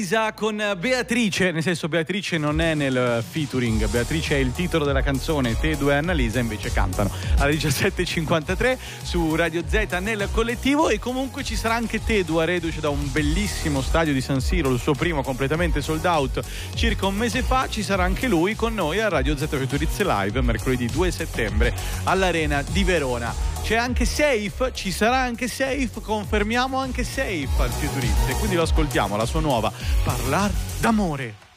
Con Beatrice, nel senso Beatrice non è nel featuring, Beatrice è il titolo della canzone, Tedua e Annalisa invece cantano alle 17.53 su Radio Z nel collettivo. E comunque ci sarà anche Tedua, reduce da un bellissimo stadio di San Siro, il suo primo completamente sold out circa un mese fa. Ci sarà anche lui con noi a Radio Z Futurizze Live mercoledì 2 settembre all'Arena di Verona. C'è anche Safe, ci sarà anche Safe, confermiamo anche Safe al Futurizze, quindi lo ascoltiamo, la sua nuova Parlar d'amore.